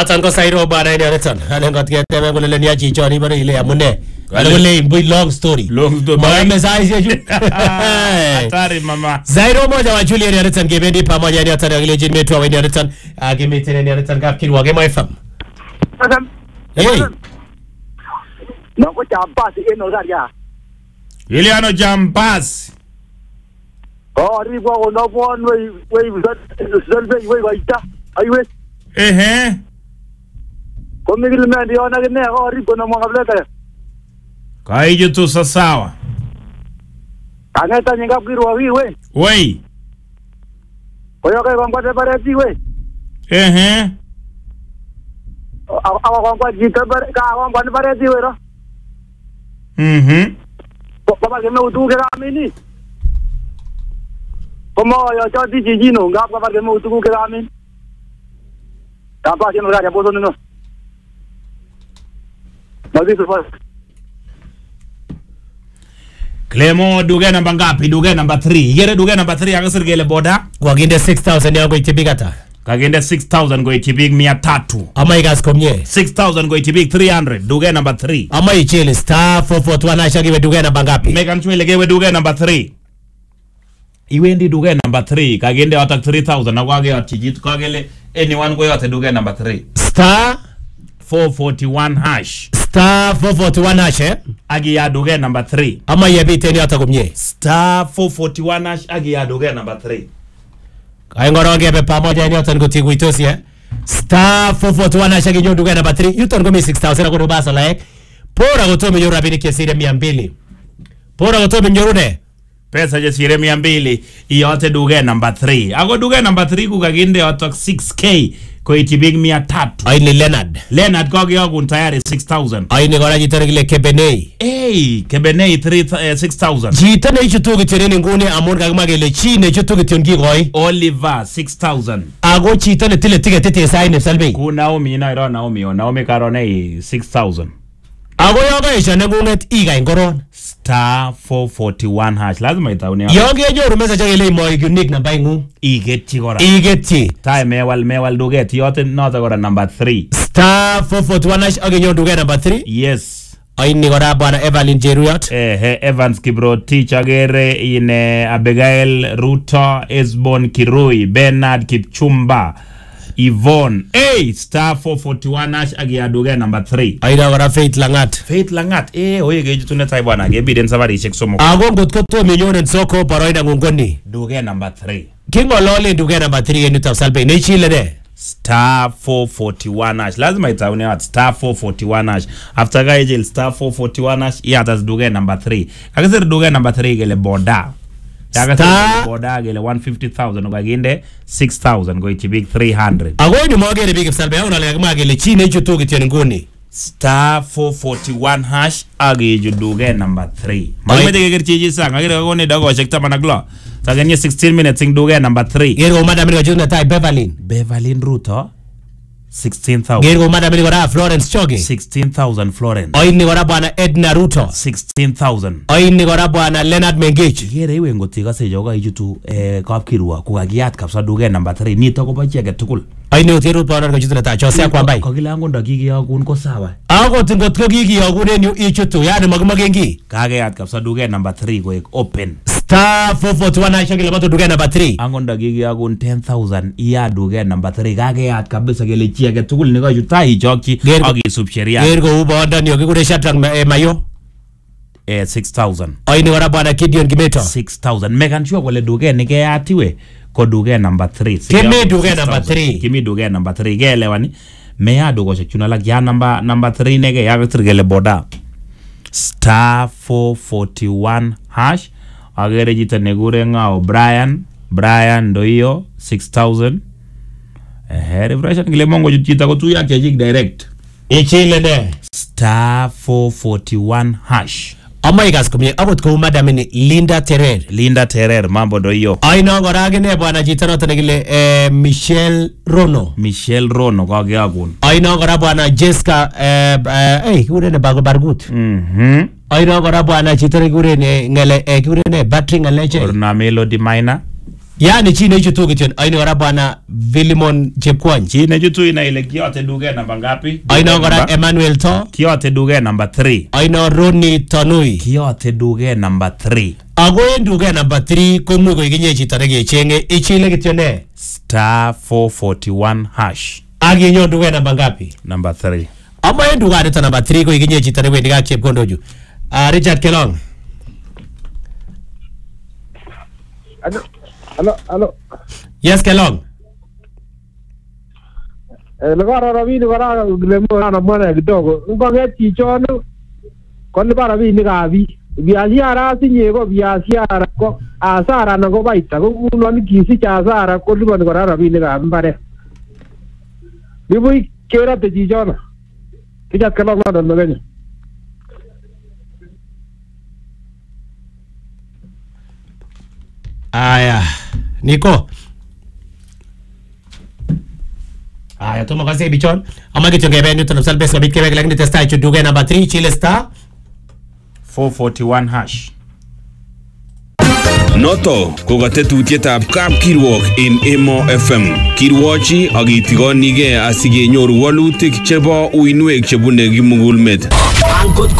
Noton ko Sairo bwana ini Ariton. Alengot ketebe kole nia chichoni bare ile amune. Kole imbu long story. Mama size ju. Hatari mama. Zairo moja wa Julian Ariton gebendi pamoja ni atana ile jini metu wa Ariton. Agemetene ni Ariton kapkin wa Game FM. Hey. Nako Jampas eno garia. Iliano Jampas. Oh, ribo ono bon we waita. Aiwe. Komigil mendi ona gene ho ribo no mwableta. Kaiju tu sasawa. Angeta nyinga kirwa we. Wei. Oyo kai kwangwa pareti we. Awa kwangwa jita ka kwangwa pareti we ro. Baba keme utuke kamini. Como yo choti chijino ngap baba keme utuke kamini. Apa sih mereka yang bosan itu? Nanti terus. Clemo duga number ngapi? Duga number 3. Yere duga number 3 akasir gele boda. Waginde 6000 yango ichibigata. Kagende 6000 go ichibig 300. Ama igas komye. 6000 go ichibig 300. Duga number 3. Ama ichele star 441 ashagiwe duga number ngapi? Megan chwele gewe duga number 3. Iwendi duga number 3. Kagende atak 3000 na wage atijit kagele anyone go yote duga number 3. Star 441 hash. Star 441 hash agi ya duga number 3. Ama yebite ni atakumye. Star 441 hash agi ya duga number 3. Kaingoroge be pamoja ni atan gotigu itosi Star 441 hash agi nyo duga number 3. Yuton gomi 6000 ko basa like. Pora gotome nyo rabini kesire 200. Pora gotome nyorune. Pesa je sire 200 yote duga number 3. Ago duga number 3 kukaginde otok 6k ko itibig 300. Aini Leonard kogi yogun tayari 6000. Aini gora jitare gile Kebenei. Kebenei 6000. Jitane ichutugi tireni ngune amon kagmagele chine ichutugi tiongi goi. Oliver 6000. Ago chitane tile tete saine salbe. Ku Naomi ina Naomi karone 6000. Ago yoga isha nengunget iga ingoron. Star 441 hash. Lazima itaune. Yoge joru mesa chagele mo unique number ingu. Igetchi gora. Tai mewal duget yote nota gora number 3. Star 441 hash age nyo duget number 3. Yes. Aini gora bwana Evelyn Jeruyot. Evans Kibroti chagere ine Abigail Ruto, Esbon Kirui, Bernard Kipchumba, Yvonne. Star 441 hash agi ya duga number 3. Aida gora Faith Langat. Oye geju tuneta bwana gebiden sabari check somo. Ago ngotko to million soko paroida ngongoni. Duga number 3. Kingo lole duga number 3 enu tafsalbe ne chile de. Star 441 hash. Lazima itaune at star 441 hash. After gaijil star 441 hash iya tas duga number 3. Kakasir duga number 3 gele boda. Star boda gele 150,000 ukaginde 6000 go ichibig 300. Ago ni mogere big salbe ya unalega magele chine ichutugi tioni nguni. Star 441 hash agi juduge number 3. Magmete geger chiji sang agere gone dago shekta managlo. Sagenya 16 minutes ing duge number 3. Gero madam ni gajuna tai Beverlyn Ruto 16,000. Gero madam ni gora Florence Choge 16,000 Florence. Oini gora bwana Edna Ruto 16,000. Oini gora bwana Leonard Mengich. Gere iwe ngotiga se joga ijutu kapkirwa kugagiat kapsa duge number 3 nito ko bachege tukul. Aini utiru bwana gajuna tai chose kwambai. Kagilango ndagigi yagun ko sawa. Ago tingot ko gigi yagun enu ichutu yani magmagengi. Kageat kapsa duge number 3 go open. Star 441 hash agi labato duge number 3. Ango ndagigi yagun 10,000 iya duge number 3 kageat kabisa gele chiege tukul ni ko jutai joki agi subsheria. Gergo uba onda ni ogure shatrang mayo 6,000. Aini gora bwana Gideon Kimeto 6,000. Megan sure wale duge ni ke atiwe ko duge number 3. Kimi duge number 3. Kimi duge number 3 gele wani meya dugo chuna la ya number 3 nege ya gele boda. Star 441 hash agere jita negure ngao Brian ndoyo 6,000. Refreshan gile mongo jita ko tu yake jig direct. Ichile ne Star 441 hash. Ama igas kumye abot ko madam ni Linda Terer mambo ndoyo. Aina ngora gene bwana jita no tanegile Michelle Rono kwa giagun. Aina ngora bwana Jessica urene bargut. Aina ngora bwana jita ngure ne ngele ngure ne battery ngaleche. Orna Melody Minor Yani chi nechutu kityon aino kora bwana Philemon Chepkwony. Chi nechutu ina ile kiyote duke namba ngapi? Aino kora Emmanuel To. Kiyote duke namba 3. Aino Ronnie Tanui. Kiyote duke namba 3. Ako en duke namba 3 komuch koikinye chito nekechenge ichile kityo ne Star 441 hash. Akinyo duke namba ngapi? Number 3. Ama en duke nito namba 3 koikinye chito newendi kak chepkondochu. Richard Kelong. Hello. Yes, Kelong. Nagara rabini kora glemo na mwana kidogo. Ngoget chichono. Kwani bara rabini kabi. Biashara sinye ko biashara ko asara na ko baita ko kuno kisi cha asara ko libon kora rabini kabi bare. Bibu kera te chichono. Kija Kelong na ndogenya. Aya, Nico. Aya, tumo kasi bichon. Ama kityo ngebe nito na salbes kabit kebe lang nito style chuduge number 3 chile star 441 hash. Noto ko katetutietab kapkirwok en Emo FM. Kirwochi ak itigonige asigenyoru walutik chebo uinwek chebune kimugulmet. Angot